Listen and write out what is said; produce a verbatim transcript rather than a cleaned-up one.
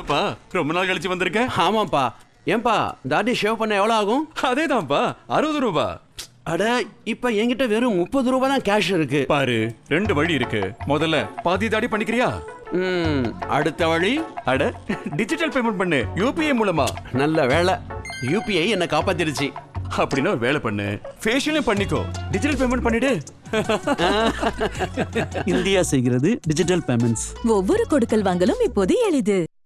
என்னப்பா ரொம்ப நாள் கழிச்சு வந்திருக்க? ஆமாப்பா. ஏன்பா தாடி ஷேவ் பண்ண எவ்வளோ ஆகும்? அதேதான்ப்பா, அறுபது ரூபா. அட இப்ப என்கிட்ட வெறும் முப்பது ரூபாய் தான் கேஷ் இருக்கு. பாரு, ரெண்டு வழி இருக்கு. முதல்ல பாதி தாடி பண்ணிக்கிறியா? ம், அடுத்த வழி அட டிஜிட்டல் பேமெண்ட் பண்ணு, யூபிஐ மூலமா. நல்ல வேலை, யூபிஐ என்ன காப்பாத்திருச்சு. அப்படின்னா ஒரு வேலை பண்ணு, ஃபேஷியலும் பண்ணிக்கோ, டிஜிட்டல் பேமெண்ட் பண்ணிடு. இந்தியா செய்கிறது டிஜிட்டல் பேமெண்ட்ஸ். ஒவ்வொரு கொடுக்கல் வாங்கலும் இப்போது எளிது.